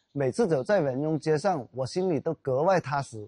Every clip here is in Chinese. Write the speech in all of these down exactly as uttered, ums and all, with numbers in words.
每次走在文庸街上，我心里都格外踏实。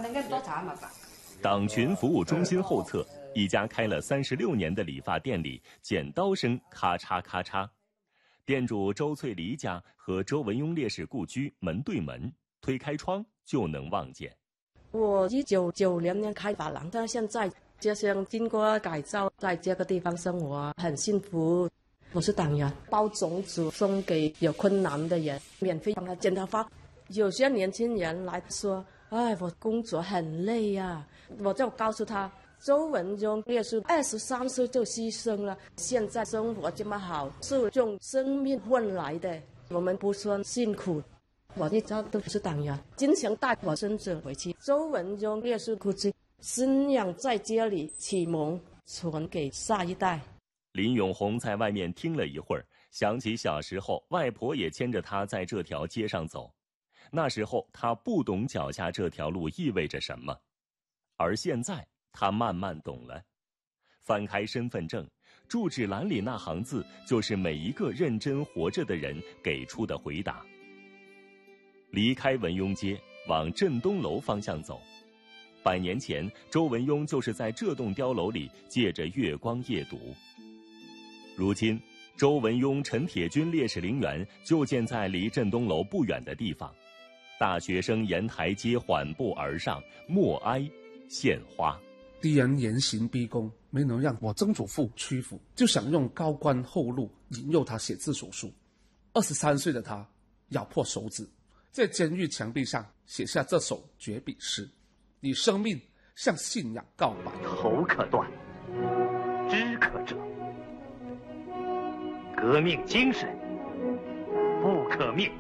党群服务中心后侧，一家开了三十六年的理发店里，剪刀声咔嚓咔嚓。店主周翠梨家和周文庸烈士故居门对门，推开窗就能望见。 我一九九零年开发廊，到现在就像经过改造，在这个地方生活很幸福。我是党员，包种子送给有困难的人，免费帮他剪头发。有些年轻人来说，哎，我工作很累呀、啊，我就告诉他，周文庸烈士二十三岁就牺牲了，现在生活这么好，是用生命换来的，我们不算辛苦。我一直都是党员，经常带我孙子回去。周文庸烈士故居，信仰在这里启蒙，传给下一代。 林永红在外面听了一会儿，想起小时候外婆也牵着他在这条街上走，那时候他不懂脚下这条路意味着什么，而现在他慢慢懂了。翻开身份证，住址栏里那行字就是每一个认真活着的人给出的回答。离开文庸街，往镇东楼方向走。百年前，周文庸就是在这栋碉楼里借着月光夜读。如今，周文庸陈铁军烈士陵园就建在离镇东楼不远的地方。大学生沿台阶缓步而上，默哀献花。 敌人严刑逼供，没能让我曾祖父屈服，就想用高官厚禄引诱他写字手书。二十三岁的他咬破手指，在监狱墙壁上写下这首绝笔诗：以生命向信仰告白。 头可断，肢可折，革命精神不可灭，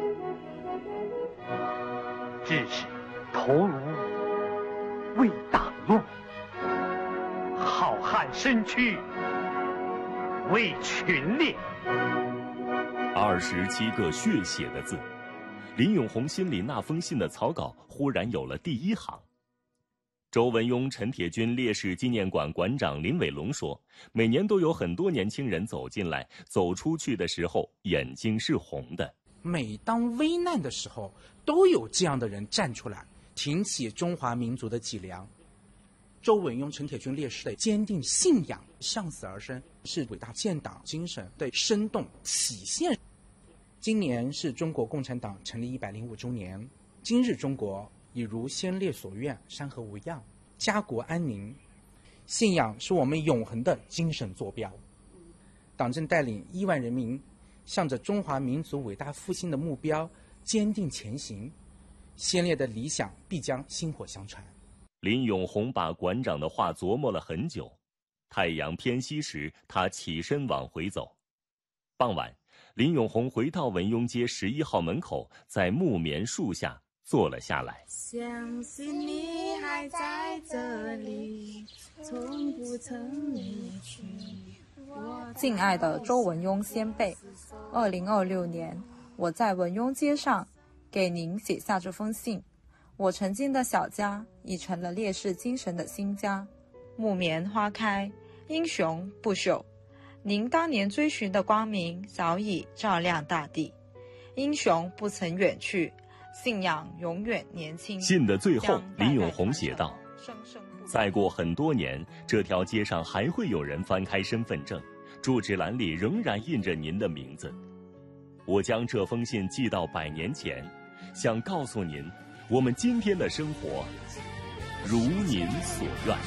志士头颅为党用，好汉身躯为群烈。 二十七个血写的字，林永红心里那封信的草稿忽然有了第一行。周文庸陈铁军烈士纪念馆馆长林伟龙说，每年都有很多年轻人走进来，走出去的时候眼睛是红的。 每当危难的时候，都有这样的人站出来，挺起中华民族的脊梁。周文庸陈铁军烈士的坚定信仰，向死而生，是伟大建党精神的生动体现。今年是中国共产党成立一百零五周年，今日中国已如先烈所愿，山河无恙，家国安宁。信仰是我们永恒的精神坐标。党正带领亿万人民向着中华民族伟大复兴的目标坚定前行，先烈的理想必将薪火相传。 林永红把馆长的话琢磨了很久。太阳偏西时，他起身往回走。傍晚，林永红回到文庸街十一号门口，在木棉树下坐了下来。 相信你还在这里，从不曾离去。 敬爱的周文庸先辈，二零二六年，我在文庸街上给您写下这封信。我曾经的小家已成了烈士精神的新家，木棉花开，英雄不朽。您当年追寻的光明早已照亮大地，英雄不曾远去，信仰永远年轻。 信的最后，林永红写道：再过很多年，这条街上还会有人翻开身份证，住址栏里仍然印着您的名字。我将这封信寄到百年前，想告诉您，我们今天的生活如您所愿。